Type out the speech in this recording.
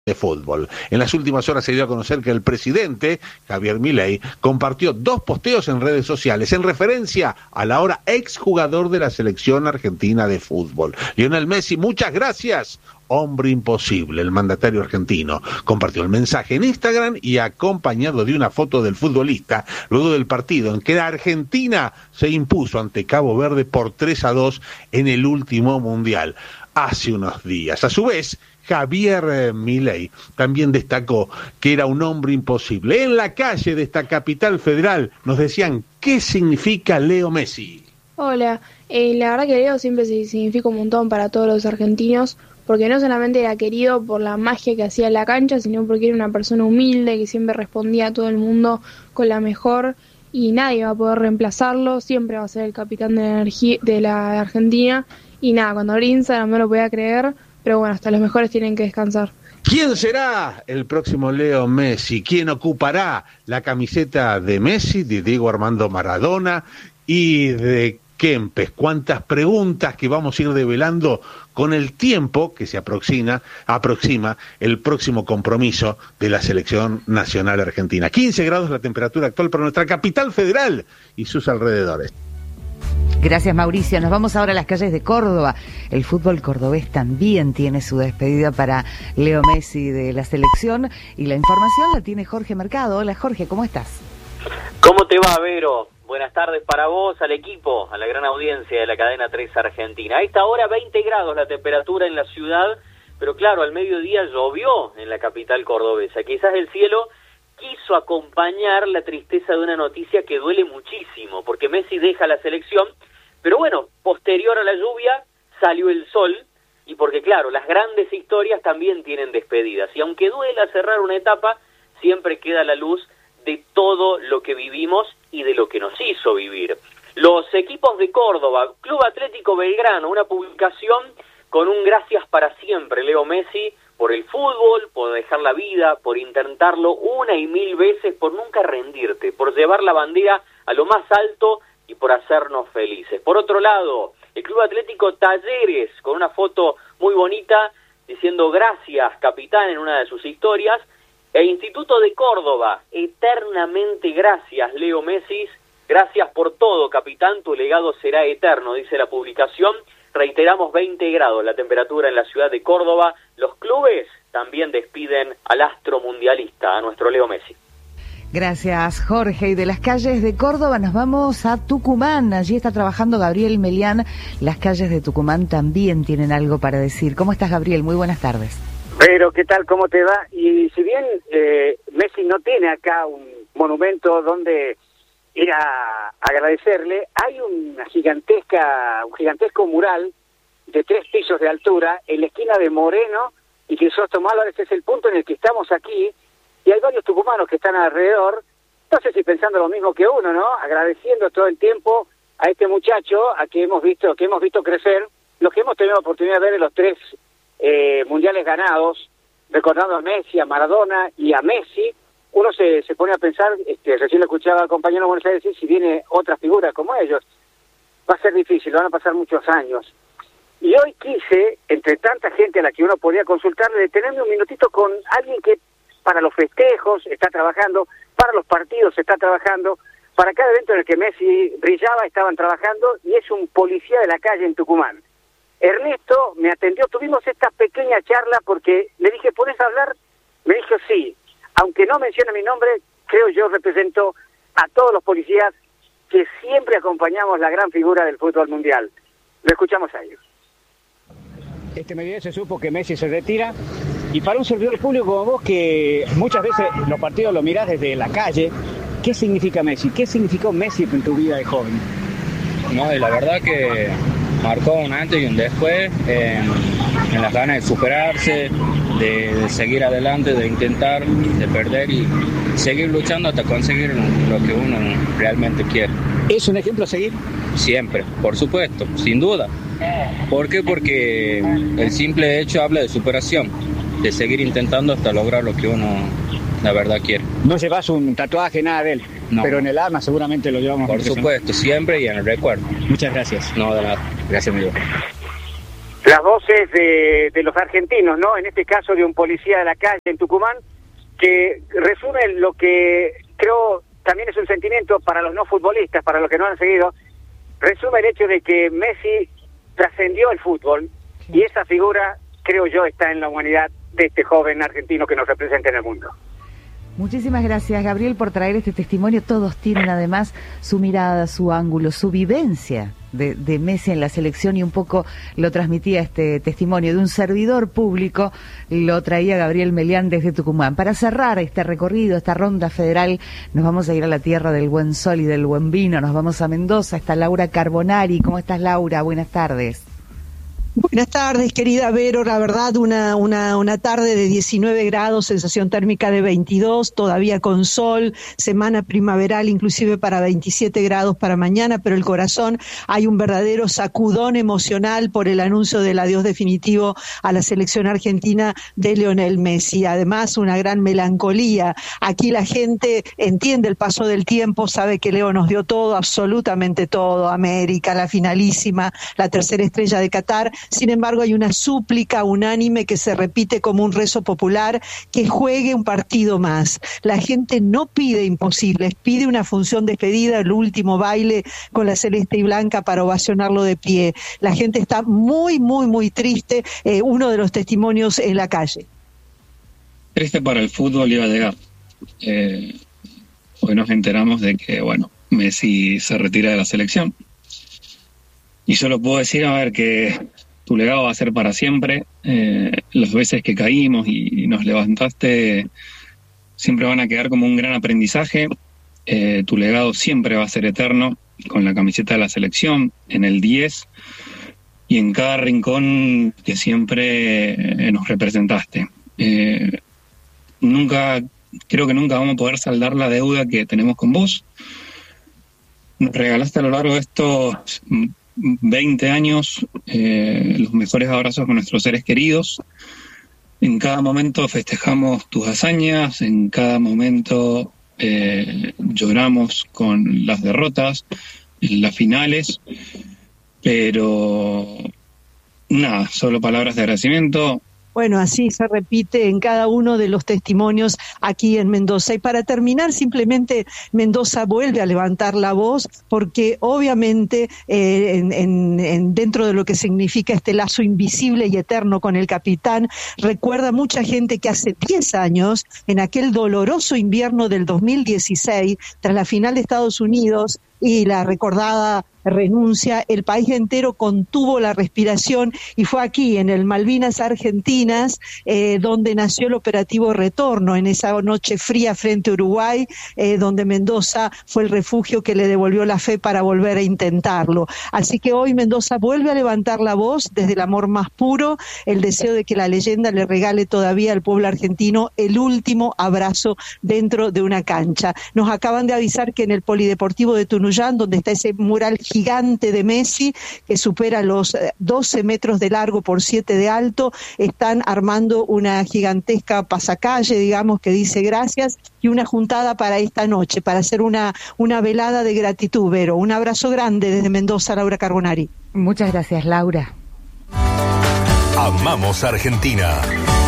de fútbol. En las últimas horas se dio a conocer que el presidente, Javier Milei, compartió 2 posteos en redes sociales en referencia al ahora exjugador de la selección argentina de fútbol. Lionel Messi, muchas gracias. Hombre imposible, el mandatario argentino compartió el mensaje en Instagram y acompañado de una foto del futbolista luego del partido en que la Argentina se impuso ante Cabo Verde por 3-2 en el último mundial hace unos días. A su vez, Javier Milei también destacó que era un hombre imposible. En la calle de esta capital federal nos decían qué significa Leo Messi. Hola, la verdad que Leo siempre significa un montón para todos los argentinos, porque no solamente era querido por la magia que hacía en la cancha, sino porque era una persona humilde que siempre respondía a todo el mundo con la mejor y nadie va a poder reemplazarlo, siempre va a ser el capitán de la Argentina. Y nada, cuando abrí Instagram no lo podía creer, pero bueno, hasta los mejores tienen que descansar. ¿Quién será el próximo Leo Messi? ¿Quién ocupará la camiseta de Messi, de Diego Armando Maradona y de Kempes? ¿Cuántas preguntas que vamos a ir develando con el tiempo que se aproxima el próximo compromiso de la selección nacional argentina? 15 grados la temperatura actual para nuestra capital federal y sus alrededores. Gracias, Mauricio. Nos vamos ahora a las calles de Córdoba. El fútbol cordobés también tiene su despedida para Leo Messi de la selección y la información la tiene Jorge Mercado. Hola, Jorge, ¿cómo estás? ¿Cómo te va, Vero? Buenas tardes para vos, al equipo, a la gran audiencia de la cadena 3 Argentina. A esta hora 20 grados la temperatura en la ciudad, pero claro, al mediodía llovió en la capital cordobesa. Quizás el cielo quiso acompañar la tristeza de una noticia que duele muchísimo, porque Messi deja la selección, pero bueno, posterior a la lluvia salió el sol, y porque claro, las grandes historias también tienen despedidas, y aunque duela cerrar una etapa, siempre queda la luz de todo lo que vivimos y de lo que nos hizo vivir. Los equipos de Córdoba, Club Atlético Belgrano, una publicación con un gracias para siempre, Leo Messi, por el fútbol, por dejar la vida, por intentarlo una y mil veces, por nunca rendirte, por llevar la bandera a lo más alto y por hacernos felices. Por otro lado, el Club Atlético Talleres, con una foto muy bonita, diciendo gracias, capitán, en una de sus historias, e Instituto de Córdoba, eternamente gracias, Leo Messi, gracias por todo, capitán, tu legado será eterno, dice la publicación. Reiteramos 20 grados la temperatura en la ciudad de Córdoba. Los clubes también despiden al astro mundialista, a nuestro Leo Messi. Gracias, Jorge. Y de las calles de Córdoba nos vamos a Tucumán. Allí está trabajando Gabriel Melián. Las calles de Tucumán también tienen algo para decir. ¿Cómo estás, Gabriel? Muy buenas tardes. Pero, ¿qué tal? ¿Cómo te va? Y si bien Messi no tiene acá un monumento donde ir a agradecerle, hay un gigantesco mural de 3 pisos de altura en la esquina de Moreno y Crisóstomo Álvarez. Es el punto en el que estamos aquí, y hay varios tucumanos que están alrededor, no sé si pensando lo mismo que uno, ¿no? Agradeciendo todo el tiempo a este muchacho, a que hemos visto crecer, los que hemos tenido la oportunidad de ver en los 3 mundiales ganados, recordando a Messi, a Maradona y a Messi. Uno se pone a pensar, recién lo escuchaba al compañero Buenos Aires decir, si viene otra figura como ellos, va a ser difícil, van a pasar muchos años. Y hoy quise, entre tanta gente a la que uno podía consultarle, detenerme un minutito con alguien que para los festejos está trabajando, para los partidos está trabajando, para cada evento en el que Messi brillaba estaban trabajando, y es un policía de la calle en Tucumán. Ernesto me atendió, tuvimos esta pequeña charla porque le dije, ¿podés hablar? Me dijo sí. Aunque no mencione mi nombre, creo yo represento a todos los policías que siempre acompañamos la gran figura del fútbol mundial. Lo escuchamos a ellos. Este mediodía se supo que Messi se retira, y para un servidor público como vos, que muchas veces los partidos lo mirás desde la calle, ¿qué significa Messi? ¿Qué significó Messi en tu vida de joven? No, y la verdad que marcó un antes y un después en las ganas de superarse, de seguir adelante, de intentar, de perder y seguir luchando hasta conseguir lo que uno realmente quiere. ¿Es un ejemplo a seguir? Siempre, por supuesto, sin duda. ¿Por qué? Porque el simple hecho habla de superación, de seguir intentando hasta lograr lo que uno la verdad quiere. No llevas un tatuaje, nada de él, no, pero en el alma seguramente lo llevamos. Por supuesto, siempre y en el recuerdo. Muchas gracias. No, de nada. Gracias, amigo. las voces de los argentinos, ¿no? En este caso de un policía de la calle en Tucumán, que resume lo que creo también es un sentimiento para los no futbolistas, para los que no han seguido, resume el hecho de que Messi trascendió el fútbol y esa figura, creo yo, está en la humanidad de este joven argentino que nos representa en el mundo. Muchísimas gracias, Gabriel, por traer este testimonio. Todos tienen además su mirada, su ángulo, su vivencia de Messi en la selección, y un poco lo transmitía este testimonio de un servidor público, lo traía Gabriel Melián desde Tucumán. Para cerrar este recorrido, esta ronda federal, nos vamos a ir a la tierra del buen sol y del buen vino, nos vamos a Mendoza. Está Laura Carbonari. ¿Cómo estás, Laura? Buenas tardes. Buenas tardes, querida Vero. La verdad, una tarde de 19 grados, sensación térmica de 22, todavía con sol, semana primaveral inclusive para 27 grados para mañana, pero el corazón, hay un verdadero sacudón emocional por el anuncio del adiós definitivo a la selección argentina de Lionel Messi. Además, una gran melancolía. Aquí la gente entiende el paso del tiempo, sabe que Leo nos dio todo, absolutamente todo, América, la finalísima, la tercera estrella de Qatar. Sin embargo, hay una súplica unánime que se repite como un rezo popular, que juegue un partido más. La gente no pide imposibles, pide una función despedida, el último baile con la celeste y blanca para ovacionarlo de pie. La gente está muy, muy, muy triste. Uno de los testimonios en la calle. Triste para el fútbol iba a llegar. Hoy nos enteramos de que, Messi se retira de la selección. Y solo puedo decir, que tu legado va a ser para siempre. Las veces que caímos y nos levantaste siempre van a quedar como un gran aprendizaje. Tu legado siempre va a ser eterno, con la camiseta de la selección, en el 10 y en cada rincón que siempre nos representaste. Creo que nunca vamos a poder saldar la deuda que tenemos con vos. Nos regalaste a lo largo de estos 20 años los mejores abrazos con nuestros seres queridos. En cada momento festejamos tus hazañas, en cada momento lloramos con las derrotas, en las finales, pero nada, solo palabras de agradecimiento. Bueno, así se repite en cada uno de los testimonios aquí en Mendoza. Y para terminar, simplemente Mendoza vuelve a levantar la voz, porque obviamente dentro de lo que significa este lazo invisible y eterno con el capitán, recuerda mucha gente que hace 10 años, en aquel doloroso invierno del 2016, tras la final de Estados Unidos y la recordada renuncia, el país entero contuvo la respiración, y fue aquí, en el Malvinas Argentinas, donde nació el operativo Retorno, en esa noche fría frente a Uruguay, donde Mendoza fue el refugio que le devolvió la fe para volver a intentarlo. Así que hoy Mendoza vuelve a levantar la voz desde el amor más puro, el deseo de que la leyenda le regale todavía al pueblo argentino el último abrazo dentro de una cancha. Nos acaban de avisar que en el Polideportivo de Tunuyán, donde está ese mural gigante de Messi, que supera los 12 metros de largo por 7 de alto, están armando una gigantesca pasacalle, digamos, que dice gracias, y una juntada para esta noche, para hacer una velada de gratitud, Vero. Un abrazo grande desde Mendoza, Laura Carbonari. Muchas gracias, Laura. Amamos Argentina.